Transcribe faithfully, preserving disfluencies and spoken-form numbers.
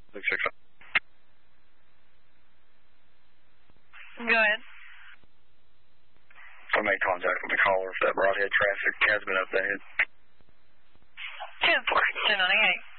six six. Go ahead. I made contact with the caller for that broadhead traffic has been updated. ten four, ten ninety-eight.